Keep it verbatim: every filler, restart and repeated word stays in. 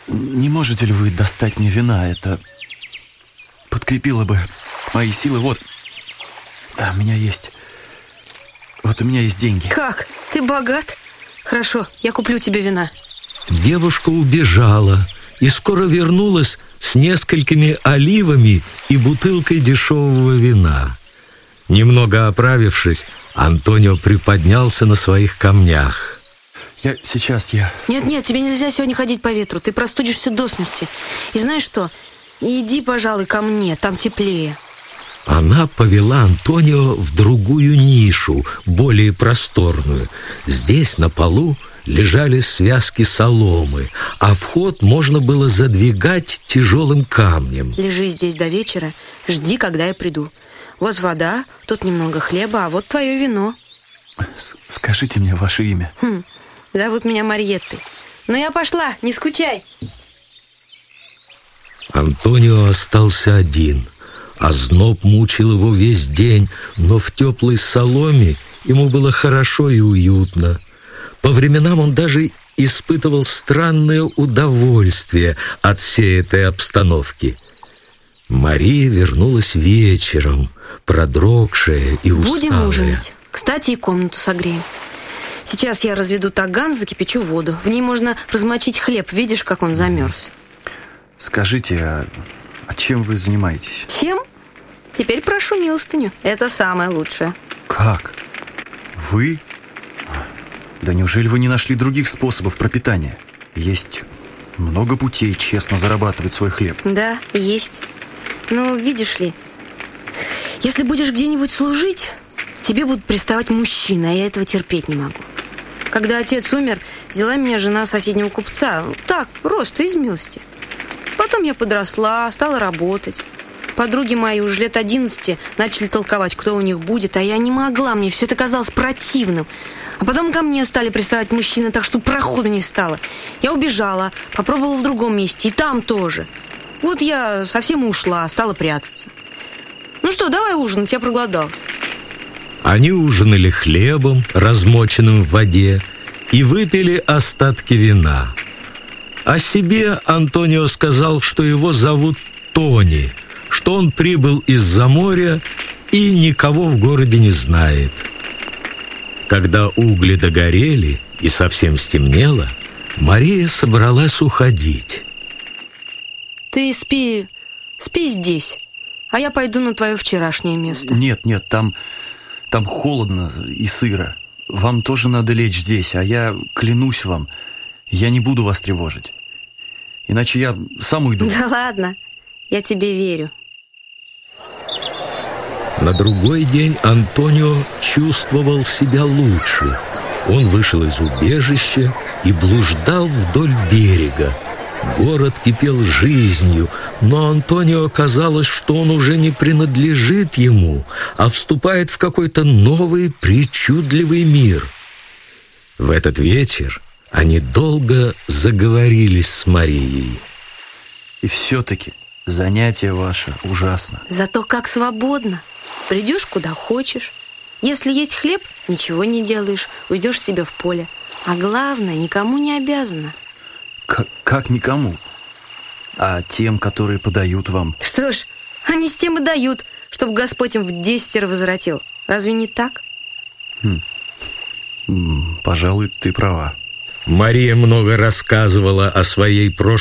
Не можете ли вы достать мне вина? Это подкрепило бы мои силы. Вот, а, у меня есть... Вот у меня есть деньги. Как? Ты богат? Хорошо, я куплю тебе вина. Девушка убежала и скоро вернулась с несколькими оливами и бутылкой дешевого вина. Немного оправившись, Антонио приподнялся на своих камнях. Я сейчас, я... Нет-нет, тебе нельзя сегодня ходить по ветру. Ты простудишься до смерти. И знаешь что? Иди, пожалуй, ко мне, там теплее. Она повела Антонио в другую нишу, более просторную. Здесь на полу лежали связки соломы, а вход можно было задвигать тяжелым камнем. Лежи здесь до вечера, жди, когда я приду. Вот вода, тут немного хлеба, а вот твое вино. С- скажите мне ваше имя. Хм, зовут меня Марьеттой. Но я пошла, не скучай. Антонио остался один. Озноб мучил его весь день, но в теплой соломе ему было хорошо и уютно. По временам он даже испытывал странное удовольствие от всей этой обстановки. Мария вернулась вечером, продрогшая и усталая. Будем ужинать. Кстати, и комнату согреем. Сейчас я разведу таган, закипячу воду. В ней можно размочить хлеб. Видишь, как он замерз? Скажите, а, а чем вы занимаетесь? Чем? Теперь прошу милостыню. Это самое лучшее. Как? Вы? Да неужели вы не нашли других способов пропитания? Есть много путей честно зарабатывать свой хлеб. Да, есть. Но видишь ли, если будешь где-нибудь служить, тебе будут приставать мужчины, а я этого терпеть не могу. Когда отец умер, взяла меня жена соседнего купца. Так, просто из милости. Потом я подросла, стала работать. Подруги мои уже лет одиннадцати начали толковать, кто у них будет, а я не могла, мне все это казалось противным. А потом ко мне стали приставать мужчины, так что прохода не стало. Я убежала, попробовала в другом месте, и там тоже. Вот я совсем ушла, стала прятаться. Ну что, давай ужинать, я проголодалась. Они ужинали хлебом, размоченным в воде, и выпили остатки вина. О себе Антонио сказал, что его зовут Тони, что он прибыл из-за моря и никого в городе не знает. Когда угли догорели и совсем стемнело, Мария собралась уходить. Ты спи, спи здесь, а я пойду на твое вчерашнее место. Нет, нет, там, там холодно и сыро. Вам тоже надо лечь здесь, а я клянусь вам, я не буду вас тревожить. Иначе я сам уйду. Да ладно, я тебе верю. На другой день Антонио чувствовал себя лучше. Он вышел из убежища и блуждал вдоль берега. Город кипел жизнью, но Антонио казалось, что он уже не принадлежит ему, а вступает в какой-то новый причудливый мир. В этот вечер они долго заговорились с Марией. И все-таки занятие ваше ужасно. Зато как свободно. Придешь куда хочешь. Если есть хлеб, ничего не делаешь, уйдешь себе в поле. А главное, никому не обязана. К- как никому? А тем, которые подают вам? Что ж, они с тем и дают, чтобы Господь им в десятеро возвратил. Разве не так? Хм. М, Пожалуй, ты права. Мария много рассказывала о своей прошлой